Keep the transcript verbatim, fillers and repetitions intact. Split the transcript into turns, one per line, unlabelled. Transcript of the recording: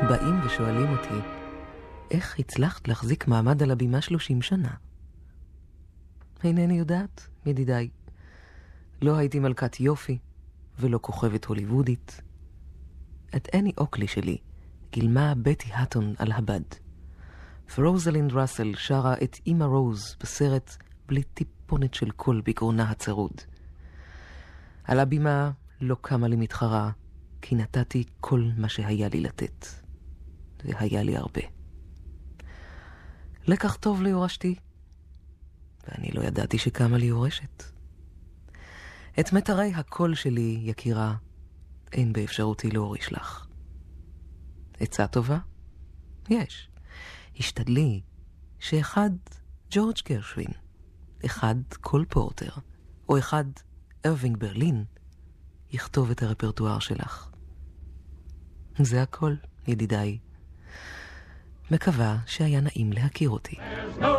באים ושואלים אותי, איך הצלחת להחזיק מעמד על הבימה שלושים שנה? אינני יודעת, ידידיי. לא הייתי מלכת יופי, ולא כוכבת הוליוודית. את אני אוקלי שלי גילמה בטי האטון על הבד. ורוזלינד ראסל שרה את אימא רוז בסרט בלי טיפונת של קול בגרונה הצרוד. על הבימה לא קמה לי מתחרה, כי נתתי כל מה שהיה לי לתת. והיה לי הרבה. לקח טוב ליורשתי, ואני לא ידעתי שקמה לי יורשת. את מטרי הקול שלי, יקירה, אין באפשרותי להוריש לך. עצה טובה? יש. השתדלי שאחד ג'ורג' גרשווין, אחד קול פורטר, או אחד ארווינג ברלין, יכתוב את הרפרטואר שלך. זה הכל, ידידיי. מקווה שהיה נעים להכיר אותי.